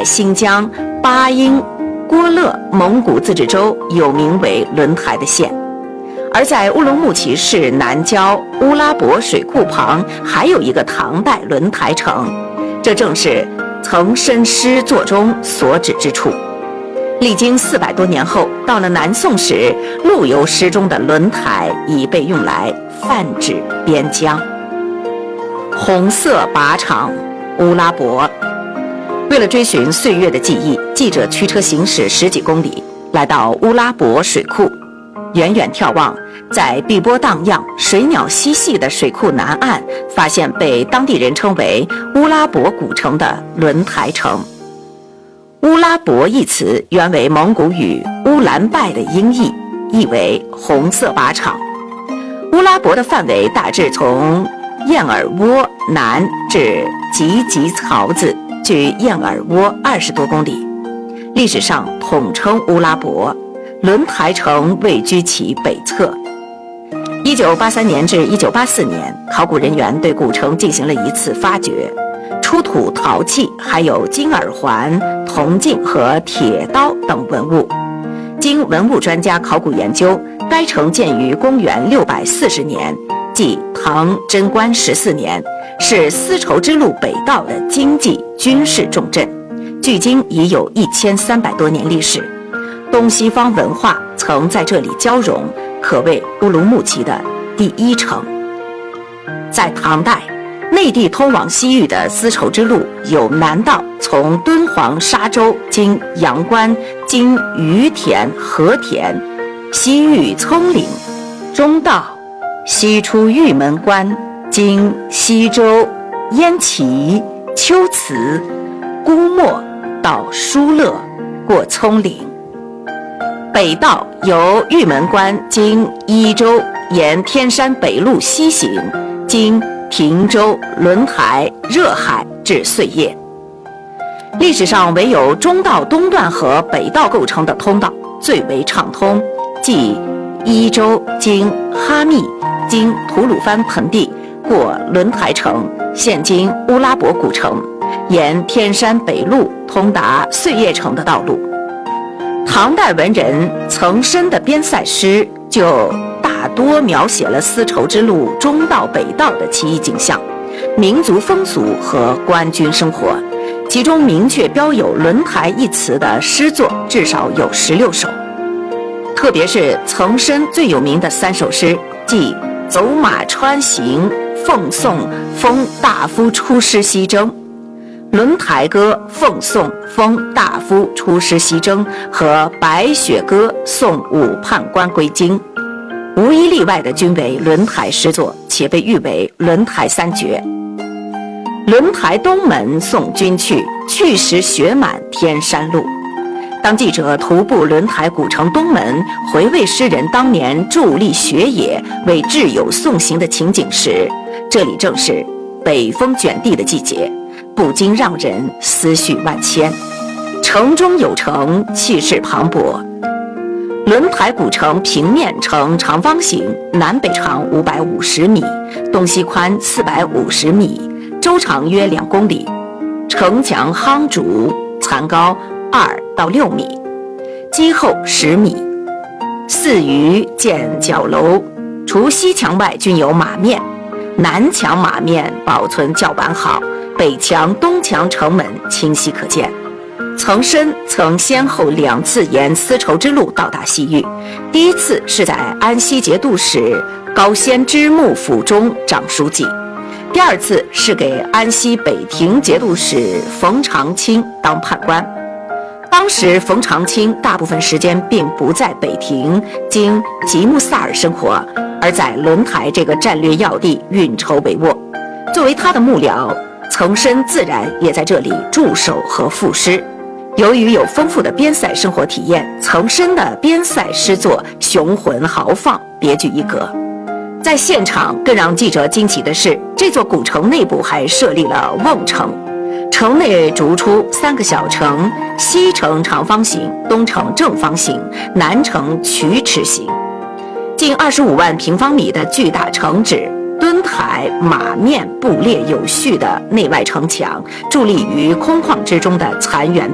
新疆巴音郭勒蒙古自治州有名为轮台的县。而在乌鲁木齐市南郊乌拉博水库旁还有一个唐代轮台城，这正是岑参诗作中所指之处。历经400多年后，到了南宋时，陆游诗中的轮台已被用来泛指边疆。红色靶场乌拉博。为了追寻岁月的记忆，记者驱车行驶10几公里，来到乌拉博水库。远远眺望，在碧波荡漾、水鸟嬉戏的水库南岸，发现被当地人称为乌拉博古城的轮台城。乌拉博一词原为蒙古语乌兰拜的音译，意为红色靶场。乌拉博的范围大致从燕尔窝南至吉吉槽子，距燕尔窝20多公里。历史上统称乌拉博，轮台城位居其北侧。1983年至1984年，考古人员对古城进行了一次发掘，出土陶器，还有金耳环、铜镜和铁刀等文物。经文物专家考古研究，该城建于公元640年，即唐贞观14年，是丝绸之路北道的经济军事重镇，距今已有1300多年历史。东西方文化曾在这里交融，可谓乌鲁木齐的第一城。在唐代，内地通往西域的丝绸之路有南道，从敦煌沙州经阳关，经于田、和田，西域葱岭；中道西出玉门关，经西周、燕齐、龟兹、姑墨到疏勒，过葱岭。北道由玉门关经伊州，沿天山北路西行，经平州、轮台、热海至碎叶。历史上唯有中道东段和北道构成的通道最为畅通，即伊州经哈密，经吐鲁番盆地，过轮台城，现今乌拉博古城，沿天山北路通达碎叶城的道路。唐代文人岑参的边塞诗就大多描写了丝绸之路中道北道的奇异景象、民族风俗和官军生活，其中明确标有轮台一词的诗作至少有16首。特别是岑参最有名的3首诗，即走马川行、奉送封大夫出师西征、轮台歌奉送封大夫出师西征和白雪歌送武判官归京，无一例外的均为轮台诗作，且被誉为轮台3绝。轮台东门送君去，去时雪满天山路。当记者徒步轮台古城东门，回味诗人当年伫立雪野为挚友送行的情景时，这里正是北风卷地的季节，不禁让人思绪万千。城中有城，气势磅礴。轮台古城平面呈长方形，南北长550米，东西宽450米，周长约2公里。城墙夯筑，残高2到6米，基厚10米。四隅建角楼，除西墙外均有马面，南墙马面保存较完好，北墙、东墙城门清晰可见。岑参曾先后2次沿丝绸之路到达西域，第一次是在安西节度使高仙芝幕府中掌书记，第2次是给安西北庭节度使冯长清当判官。当时冯长清大部分时间并不在北庭经吉木萨尔生活，而在轮台这个战略要地运筹帷幄。作为他的幕僚，岑参自然也在这里驻守和赋诗。由于有丰富的边塞生活体验，岑参的边塞诗作雄浑豪放，别具一格。在现场更让记者惊奇的是，这座古城内部还设立了瓮城，城内逐出3个小城，西城长方形，东城正方形，南城曲尺形，近25万平方米的巨大城址，墩台马面布列有序的内外城墙，伫立于空旷之中的残垣